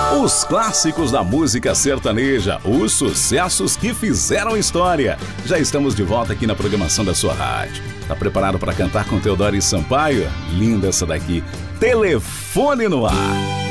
Os clássicos da música sertaneja, os sucessos que fizeram história. Já estamos de volta aqui na programação da sua rádio. Tá preparado para cantar com Teodoro Sampaio? Linda essa daqui. Telefone no ar.